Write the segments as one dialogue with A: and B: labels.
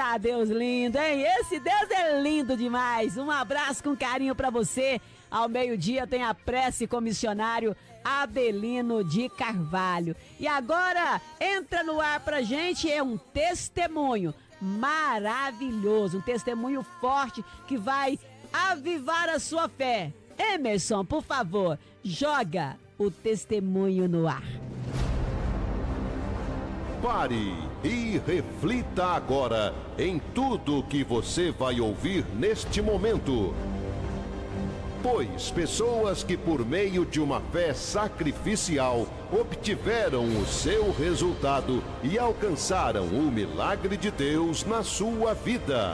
A: Ah, Deus lindo, hein? Esse Deus é lindo demais. Um abraço com carinho pra você. Ao meio-dia tem a prece com o missionário Adelino de Carvalho. E agora entra no ar pra gente um testemunho maravilhoso, um testemunho forte que vai avivar a sua fé. Emerson, por favor, joga o testemunho no ar.
B: Pare e reflita agora em tudo que você vai ouvir neste momento. Pois pessoas que por meio de uma fé sacrificial obtiveram o seu resultado e alcançaram o milagre de Deus na sua vida.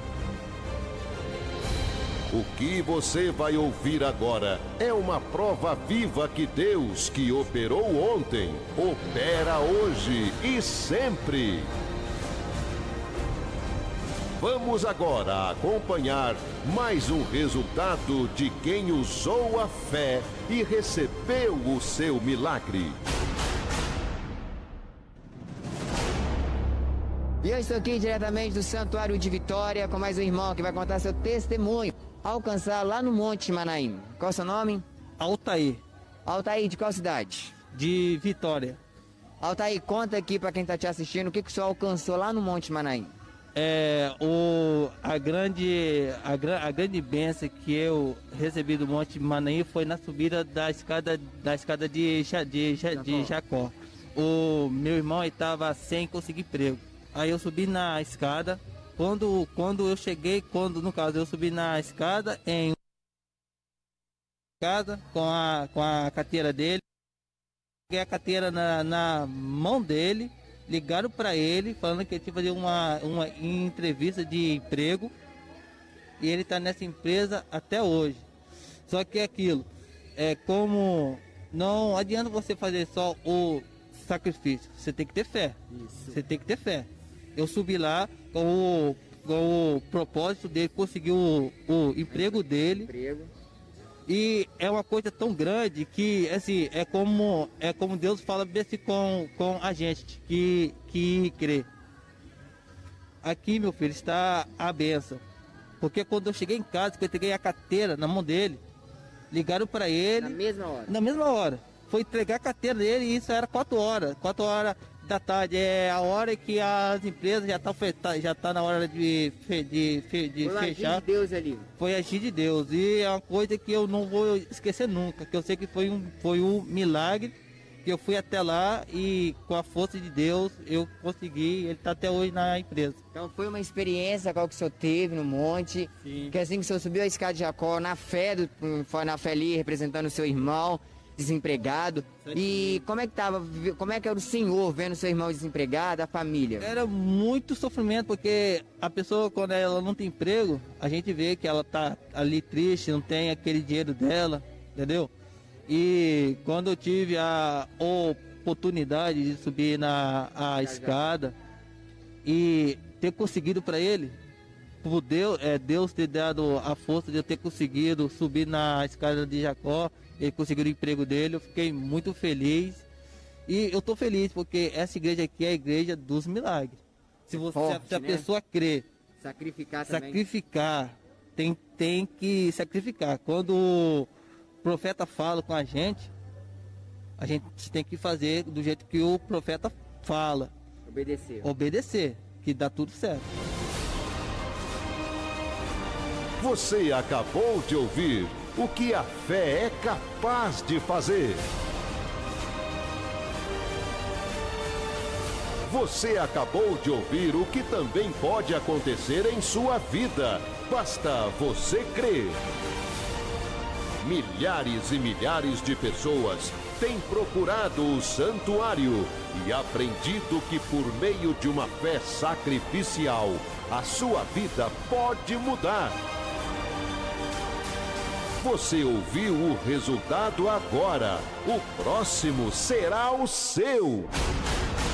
B: O que você vai ouvir agora é uma prova viva que Deus, que operou ontem, opera hoje e sempre. Vamos agora acompanhar mais um resultado de quem usou a fé e recebeu o seu milagre.
C: E eu estou aqui diretamente do Santuário de Vitória com mais um irmão que vai contar seu testemunho. Alcançar lá no Monte Manaim. Qual é o seu nome?
D: Altair.
C: Altair, de qual cidade?
D: De Vitória.
C: Altair, conta aqui pra quem tá te assistindo o que o senhor alcançou lá no Monte Manaim.
D: A grande bênção que eu recebi do Monte Manaim foi na subida da escada de Jacó. O meu irmão estava sem conseguir emprego. Aí eu subi na escada. Quando eu cheguei, eu subi na escada com a carteira dele, peguei a carteira na mão dele, ligaram para ele falando que ele tinha que fazer uma entrevista de emprego e ele está nessa empresa até hoje. Só que aquilo, como não adianta você fazer só o sacrifício, você tem que ter fé. Isso. Você tem que ter fé. Eu subi lá com o propósito dele conseguir o emprego dele. E é uma coisa tão grande que assim, é como Deus fala assim com a gente que crê. Aqui, meu filho, está a bênção. Porque quando eu cheguei em casa, que eu entreguei a carteira na mão dele, ligaram para ele. Na mesma hora. Foi entregar a carteira dele e isso era 4 horas. 4 horas da tarde é a hora que as empresas já tá na hora de fechar.
C: Foi agir de Deus ali.
D: Foi agir de Deus e é uma coisa que eu não vou esquecer nunca, que eu sei que foi um milagre, que eu fui até lá e com a força de Deus eu consegui, ele está até hoje na empresa.
C: Então foi uma experiência qual que o senhor teve no monte. Sim. Que assim que o senhor subiu a escada de Jacó na fé ali representando o seu irmão desempregado. E como é que era o senhor vendo seu irmão desempregado, a família?
D: Era muito sofrimento, porque a pessoa, quando ela não tem emprego, a gente vê que ela tá ali triste, não tem aquele dinheiro dela, entendeu? E quando eu tive a oportunidade de subir a escada e ter conseguido para ele, por Deus ter dado a força de eu ter conseguido subir na escada de Jacó, ele conseguiu o emprego dele, eu fiquei muito feliz. E eu tô feliz porque essa igreja aqui é a igreja dos milagres. Se a pessoa crer, sacrificar, tem que sacrificar. Quando o profeta fala com a gente tem que fazer do jeito que o profeta fala. Obedecer, que dá tudo certo.
B: Você acabou de ouvir o que a fé é capaz de fazer. Você acabou de ouvir o que também pode acontecer em sua vida. Basta você crer. Milhares e milhares de pessoas têm procurado o santuário e aprendido que por meio de uma fé sacrificial, a sua vida pode mudar. Você ouviu o resultado agora. O próximo será o seu.